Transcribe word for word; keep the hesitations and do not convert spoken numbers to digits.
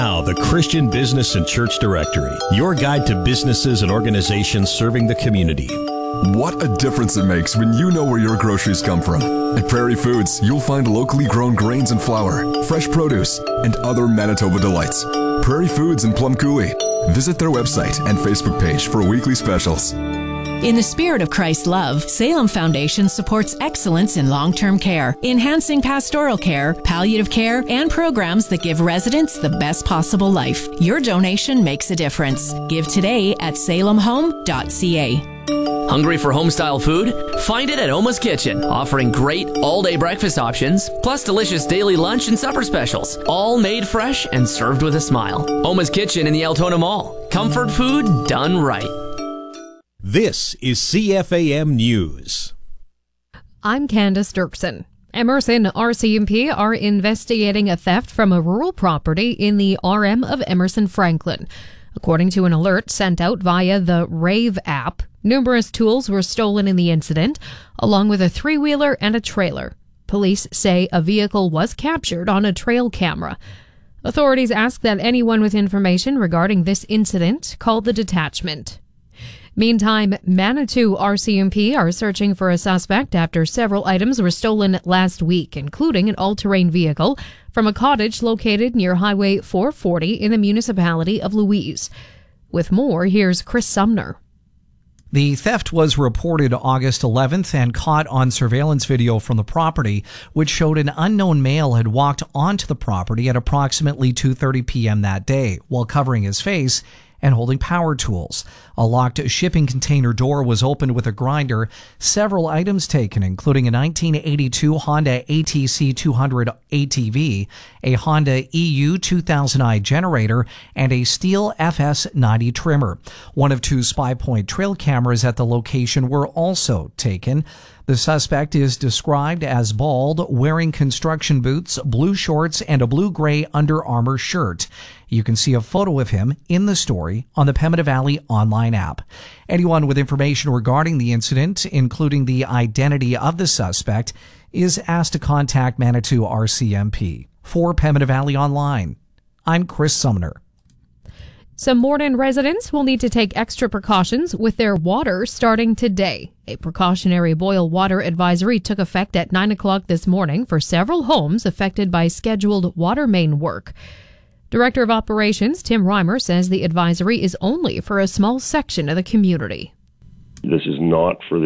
Now, the Christian Business and Church Directory, your guide to businesses and organizations serving the community. What a difference it makes when you know where your groceries come from. At Prairie Foods, you'll find locally grown grains and flour, fresh produce, and other Manitoba delights. Prairie Foods in Plum Coulee. Visit their website and Facebook page for weekly specials. In the spirit of Christ's love, Salem Foundation supports excellence in long-term care, enhancing pastoral care, palliative care, and programs that give residents the best possible life. Your donation makes a difference. Give today at salem home dot c a. Hungry for home-style food? Find it at Oma's Kitchen, offering great all-day breakfast options, plus delicious daily lunch and supper specials, all made fresh and served with a smile. Oma's Kitchen in the Altona Mall. Comfort food done right. This is C F A M News. I'm Candace Dirksen. Emerson R C M P are investigating a theft from a rural property in the R M of Emerson Franklin. According to an alert sent out via the Rave app, numerous tools were stolen in the incident, along with a three-wheeler and a trailer. Police say a vehicle was captured on a trail camera. Authorities ask that anyone with information regarding this incident call the detachment. Meantime, Manitou R C M P are searching for a suspect after several items were stolen last week, including an all-terrain vehicle from a cottage located near Highway four forty in the municipality of Louise. With more, here's Chris Sumner. The theft was reported August eleventh and caught on surveillance video from the property, which showed an unknown male had walked onto the property at approximately two thirty p.m. that day while covering his face and holding power tools. A locked shipping container door was opened with a grinder. Several items taken, including a nineteen eighty-two Honda A T C two hundred A T V, a Honda E U two thousand i generator, and a Stihl F S ninety trimmer. One of two Spy Point trail cameras at the location were also taken. The suspect is described as bald, wearing construction boots, blue shorts, and a blue-gray Under Armour shirt. You can see a photo of him in the story on the Pembina Valley online app. Anyone with information regarding the incident, including the identity of the suspect, is asked to contact Manitou R C M P. For Pembina Valley Online, I'm Chris Sumner. Some Morden residents will need to take extra precautions with their water starting today. A precautionary boil water advisory took effect at nine o'clock this morning for several homes affected by scheduled water main work. Director of Operations Tim Reimer says the advisory is only for a small section of the community. This is not for